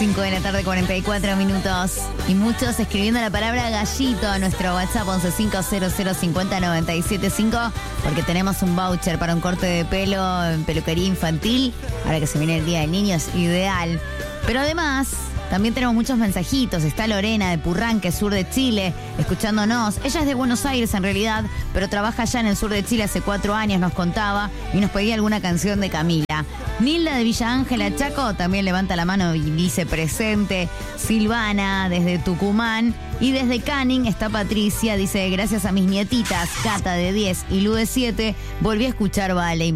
5 de la tarde, 44 minutos. Y muchos escribiendo la palabra gallito a nuestro WhatsApp 1150050975, porque tenemos un voucher para un corte de pelo en peluquería infantil. Ahora que se viene el Día del Niño es ideal. Pero además, también tenemos muchos mensajitos. Está Lorena de Purranque, sur de Chile, escuchándonos. Ella es de Buenos Aires en realidad, pero trabaja allá en el sur de Chile hace 4 años, nos contaba, y nos pedía alguna canción de Camila. Nilda de Villa Ángela, Chaco, también levanta la mano y dice presente. Silvana desde Tucumán. Y desde Canning está Patricia, dice, gracias a mis nietitas, Cata de 10 y Lu de 7, volví a escuchar Vale.